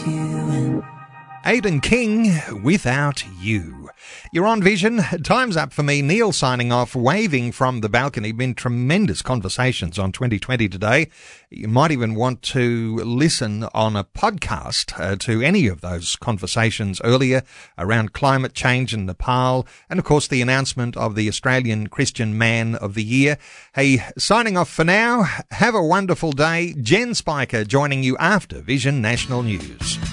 Aidan King, Without You. You're on Vision. Time's up for me. Neil signing off, waving from the balcony. Been tremendous conversations on 2020 today. You might even want to listen on a podcast to any of those conversations earlier around climate change in Nepal and, of course, the announcement of the Australian Christian Man of the Year. Hey, signing off for now. Have a wonderful day. Jen Spiker joining you after Vision National News.